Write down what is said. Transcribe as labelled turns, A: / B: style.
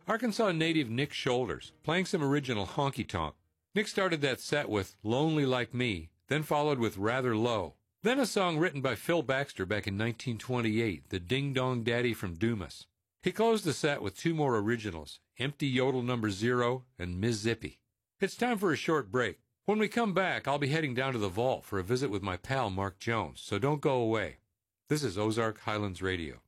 A: Arkansas native Nick Shoulders, playing some original honky-tonk. Nick started that set with Lonely Like Me, then followed with Rather Low. Then a song written by Phil Baxter back in 1928, the Ding Dong Daddy from Dumas. He closed the set with two more originals, Empty Yodel No. 0 and Miss Zippy. It's time for a short break. When we come back, I'll be heading down to the vault for a visit with my pal Mark Jones, so don't go away. This is Ozark Highlands Radio.